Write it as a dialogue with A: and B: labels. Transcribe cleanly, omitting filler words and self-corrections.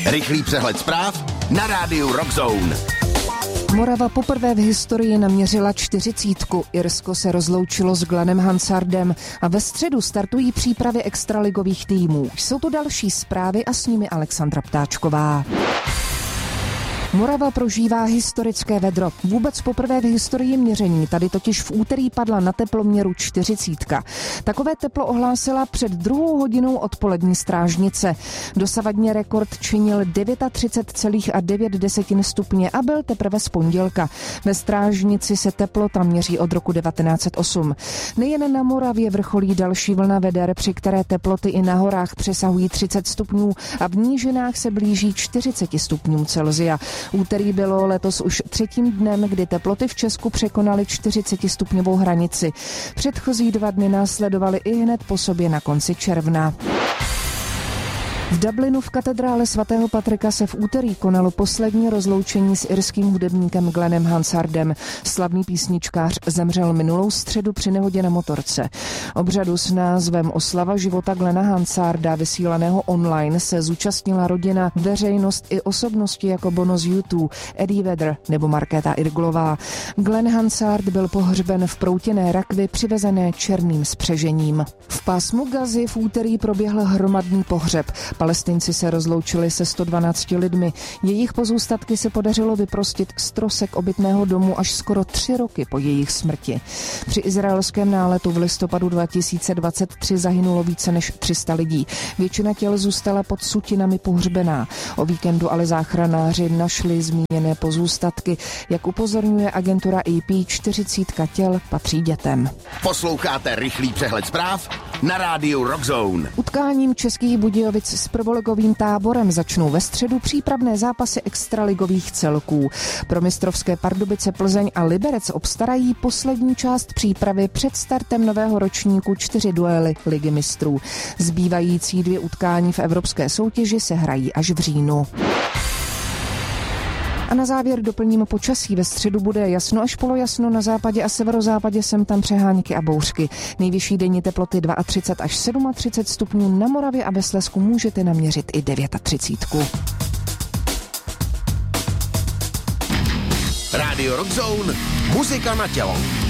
A: Rychlý přehled zpráv na rádiu Rock Zone.
B: Morava poprvé v historii naměřila 40. Irsko se rozloučilo s Glennem Hansardem a ve středu startují přípravy extraligových týmů. Jsou to další zprávy a s nimi Alexandra Ptáčková. Morava prožívá historické vedro. Vůbec poprvé v historii měření. Tady totiž v úterý padla na teploměru 40. Takové teplo ohlásila před 2 hodinou odpolední strážnice. Dosavadní rekord činil 39,9 stupně a byl teprve z pondělka. Ve strážnici se teplota měří od roku 1908. Nejen na Moravě vrcholí další vlna veder, při které teploty i na horách přesahují 30 stupňů a v nížinách se blíží 40 stupňům Celsia. Úterý bylo letos už 3. dnem, kdy teploty v Česku překonaly 40stupňovou hranici. Předchozí 2 dny následovaly i hned po sobě na konci června. V Dublinu v katedrále svatého Patrika se v úterý konalo poslední rozloučení s irským hudebníkem Glennem Hansardem. Slavný písničkář zemřel minulou středu při nehodě na motorce. Obřadu s názvem Oslava života Glena Hansarda, vysílaného online, se zúčastnila rodina, veřejnost i osobnosti jako Bono z U2, Eddie Vedder nebo Markéta Irglová. Glenn Hansard byl pohřben v proutěné rakvi přivezené černým spřežením. V pásmu Gazy v úterý proběhl hromadný pohřeb. Palestinci se rozloučili se 112 lidmi. Jejich pozůstatky se podařilo vyprostit z trosek obytného domu až skoro 3 roky po jejich smrti. Při izraelském náletu v listopadu 2023 zahynulo více než 300 lidí. Většina těl zůstala pod sutinami pohřbená. O víkendu ale záchranáři našli zmíněné pozůstatky. Jak upozorňuje agentura AP, 40 těl patří dětem.
A: Posloucháte rychlý přehled zpráv na rádiu Rock Zone.
B: Utkáním Českých Budějovic s prvoligovým Táborem začnou ve středu přípravné zápasy extraligových celků. Pro mistrovské Pardubice, Plzeň a Liberec obstarají poslední část přípravy před startem nového ročníku 4 duely Ligy mistrů. Zbývající 2 utkání v evropské soutěži se hrají až v říjnu. A na závěr doplním počasí. Ve středu bude jasno až polojasno, na západě a severozápadě sem tam přehánky a bouřky. Nejvyšší denní teploty 32 až 37 stupňů, na Moravě a ve Slezsku můžete naměřit i 39.
A: Radio Rock Zone, muzika na tělo.